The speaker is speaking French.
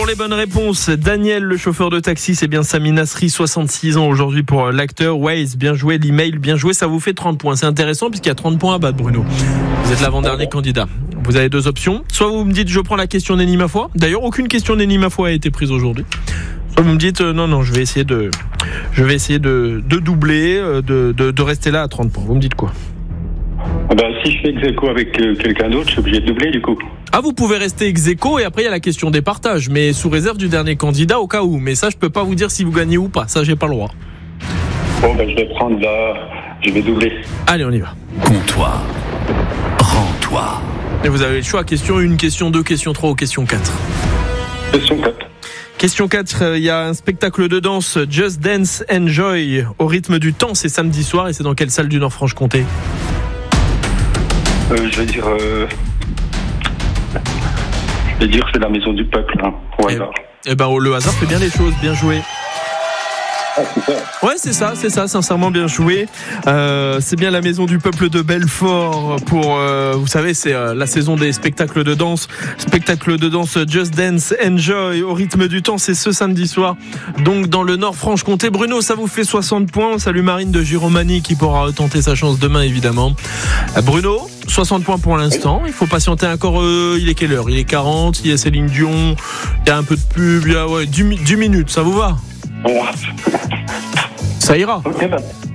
Pour les bonnes réponses, Daniel, le chauffeur de taxi, c'est bien Sami Nasri, 66 ans aujourd'hui pour l'acteur. Waze, bien joué. L'email, bien joué. Ça vous fait 30 points. C'est intéressant puisqu'il y a 30 points à battre, Bruno. Vous êtes l'avant-dernier candidat. Vous avez deux options. Soit vous me dites, je prends la question Nenny ma foi. D'ailleurs, aucune question Nenny ma foi a été prise aujourd'hui. Soit vous me dites, non, je vais essayer de doubler, de rester là à 30 points. Vous me dites quoi? Si je fais ex-aequo avec quelqu'un d'autre, je suis obligé de doubler du coup. Ah, vous pouvez rester ex-aequo et après il y a la question des partages, mais sous réserve du dernier candidat au cas où. Mais ça, je peux pas vous dire si vous gagnez ou pas. Ça, j'ai pas le droit. Je vais doubler. Allez, on y va. Comptoir. Rends-toi. Et vous avez le choix, question 1, question 2, question 3 ou question 4. Question 4. Question 4, il y a un spectacle de danse, Just Dance Enjoy, au rythme du temps, c'est samedi soir et c'est dans quelle salle du Nord-Franche-Comté? Je vais dire c'est la maison du peuple, au hasard. Le hasard fait bien les choses, bien joué. Ah, c'est ça. Ouais, c'est ça, sincèrement bien joué. C'est bien la maison du peuple de Belfort pour, vous savez, c'est la saison des spectacles de danse. Spectacle de danse Just Dance Enjoy au rythme du temps, c'est ce samedi soir. Donc dans le Nord-Franche-Comté. Bruno, ça vous fait 60 points. Salut Marine de Giromanie qui pourra tenter sa chance demain évidemment. Bruno, 60 points pour l'instant. Il faut patienter encore. Il est quelle heure? Il est 40. Il y a Céline Dion. Il y a un peu de pub. Il y a 10 minutes. Ça vous va? Voilà. Ça ira. Ok,